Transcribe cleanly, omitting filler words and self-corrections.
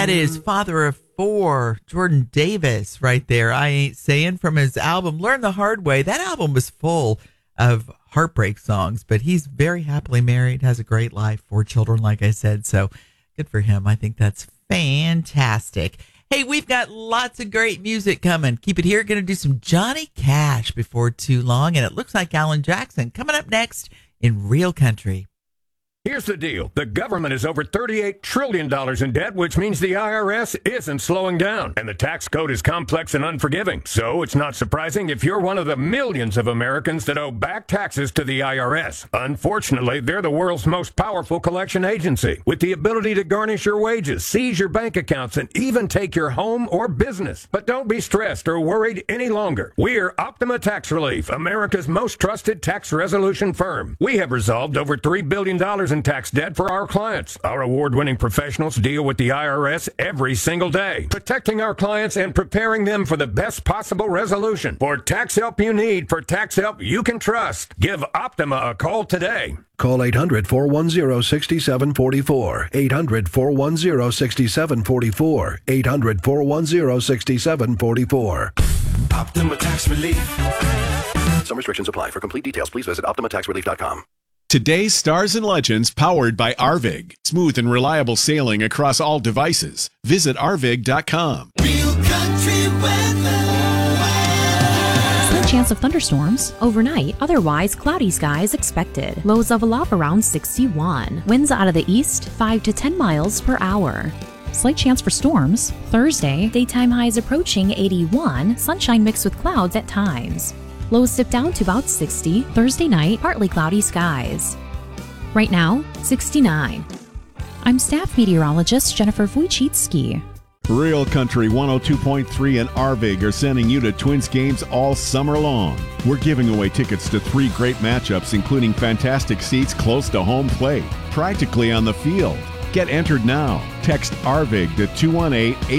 That is Father of Four, Jordan Davis, right there. I Ain't Saying, from his album Learn the Hard Way. That album was full of heartbreak songs, but he's very happily married, has a great life, 4 children, like I said. So good for him. I think that's fantastic. Hey, we've got lots of great music coming. Keep it here. Going to do some Johnny Cash before too long, and it looks like Alan Jackson coming up next in Real Country. Here's the deal. The government is over $38 trillion in debt, which means the IRS isn't slowing down. And the tax code is complex and unforgiving. So it's not surprising if you're one of the millions of Americans that owe back taxes to the IRS. Unfortunately, they're the world's most powerful collection agency, with the ability to garnish your wages, seize your bank accounts, and even take your home or business. But don't be stressed or worried any longer. We're Optima Tax Relief, America's most trusted tax resolution firm. We have resolved over $3 billion in tax debt for our clients. Our award-winning professionals deal with the IRS every single day, protecting our clients and preparing them for the best possible resolution. For tax help you need, for tax help you can trust, give Optima a call today. Call 800-410-6744. 800-410-6744. 800-410-6744. Optima Tax Relief. Some restrictions apply. For complete details, please visit OptimaTaxRelief.com. Today's Stars and Legends, powered by Arvig. Smooth and reliable sailing across all devices. Visit Arvig.com. Real Country Weather. Slight chance of thunderstorms overnight. Otherwise, cloudy skies expected. Lows level off around 61. Winds out of the east, 5 to 10 miles per hour. Slight chance for storms. Thursday, daytime highs approaching 81. Sunshine mixed with clouds at times. Lows dip down to about 60. Thursday night, partly cloudy skies. Right now, 69. I'm staff meteorologist Jennifer Wojcicki. Real Country 102.3 and Arvig are sending you to Twins games all summer long. We're giving away tickets to 3 great matchups, including fantastic seats close to home plate, practically on the field. Get entered now. Text Arvig to 218